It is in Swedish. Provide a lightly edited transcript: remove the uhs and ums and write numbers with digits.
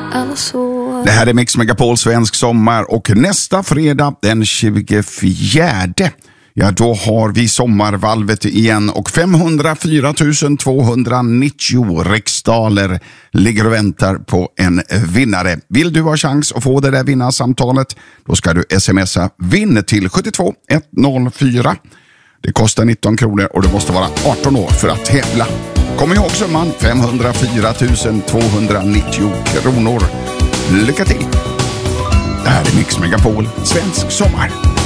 Det här är Mix Megapol Svensk Sommar och nästa fredag den 24, ja då har vi sommarvalvet igen och 504 290 riksdaler ligger och väntar på en vinnare. Vill du ha chans att få det där vinnarsamtalet, då ska du smsa vinn till 72104. Det kostar 19 kronor och du måste vara 18 år för att tävla. Kom ihåg summan 504 290 kronor. Lycka till! Det här är Mix Megapol Svensk Sommar.